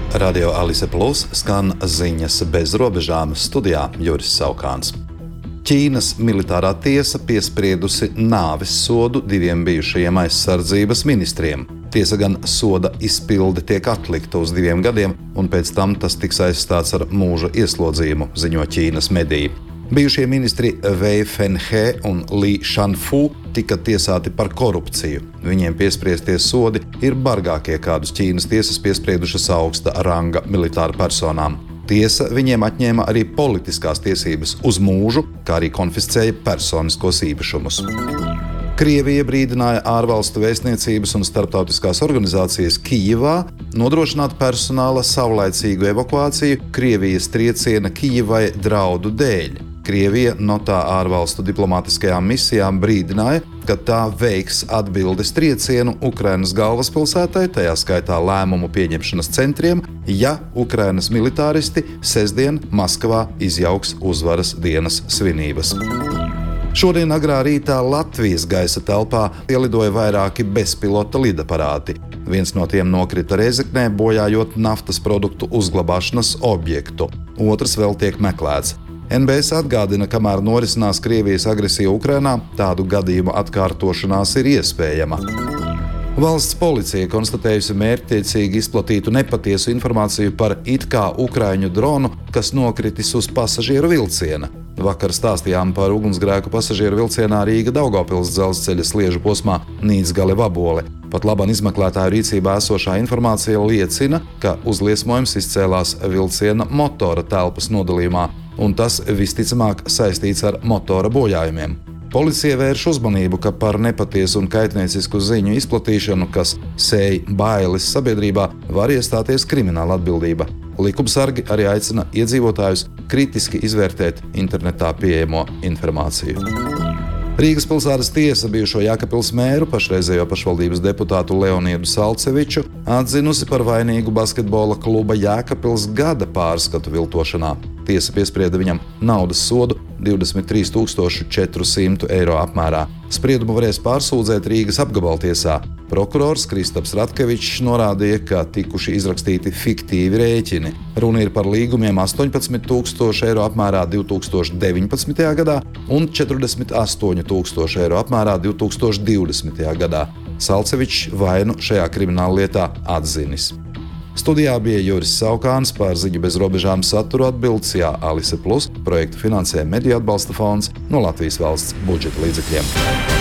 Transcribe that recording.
Radio Alise Plus skan ziņas bez robežām, studijā Juris Saukāns. Ķīnas militārā tiesa piespriedusi nāves sodu 2 bijušajiem aizsardzības ministriem. Tiesa gan soda izpilde tiek atlikta uz 2 gadiem, un pēc tam tas tiks aizstāts ar mūža ieslodzījumu, ziņo Ķīnas mediji. Bijušie ministri Wei Fenghe un Li Shanfu tika tiesāti par korupciju. Viņiem piespriestie sodi ir bargākie, kādus Ķīnas tiesas piespriedušas augsta ranga militāra personām. Tiesa viņiem atņēma arī politiskās tiesības uz mūžu, kā arī konfiscēja personiskos īpašumus. Krievija brīdināja ārvalstu vēstniecības un starptautiskās organizācijas Kijivā nodrošināt personāla savlaicīgu evakuāciju Krievijas trieciena Kijivai draudu dēļ. Krievija no tā ārvalstu diplomātiskajām misijām brīdināja, ka tā veiks atbildes triecienu Ukrainas galvaspilsētai, tajā skaitā lēmumu pieņemšanas centriem, ja Ukrainas militāristi sestdien Maskavā izjauks uzvaras dienas svinības. Šodien agrā rītā Latvijas gaisa telpā ielidoja vairāki bezpilota lidaparāti. Viens no tiem nokrita Rēzeknē, bojājot naftas produktu uzglabāšanas objektu. Otrs vēl tiek meklēts. NBS atgādina, kamēr norisinās Krievijas agresija Ukrainā, tādu gadījumu atkārtošanās ir iespējama. Valsts policija konstatējusi mērķtiecīgi izplatītu nepatiesu informāciju par it kā ukraiņu dronu, kas nokritis uz pasažieru vilciena. Vakar stāstījām par ugunsgrēku pasažieru vilcienā Rīga-Daugavpils dzelzceļa sliežu posmā Nīcgale-Vabole. Pat labāk izmeklētāju rīcībā esošā informācija liecina, ka uzliesmojums izcēlās vilciena motora telpas nodalījumā, un tas visticamāk saistīts ar motora bojājumiem. Policija vērš uzmanību, ka par nepatiesu un kaitniecisku ziņu izplatīšanu, kas sēj bailes sabiedrībā, var iestāties krimināla atbildība. Likumsargi arī aicina iedzīvotājus kritiski izvērtēt internetā pieejamo informāciju. Rīgas pilsētas tiesa bijušo Jēkabpils mēru, pašreizējo pašvaldības deputātu Leonidu Salceviču, atzinusi par vainīgu basketbola kluba Jēkabpils gada pārskatu viltošanā. Tiesa piesprieda viņam naudas sodu 23 400 eiro apmērā. Spriedumu varēs pārsūdzēt Rīgas apgabaltiesā. Prokurors Kristaps Ratkevičs norādīja, ka tikuši izrakstīti fiktīvi rēķini. Runa ir par līgumiem 18 000 eiro apmērā 2019. gadā un 48 000 eiro apmērā 2020. gadā. Salcevičs vainu šajā krimināla lietā atzinis. Studijā bija Juris Saukāns, par ziņu bez robežām saturu atbildes Alise Plus. Projektu finansē Mediju atbalsta fonds no Latvijas valsts budžeta līdzekļiem.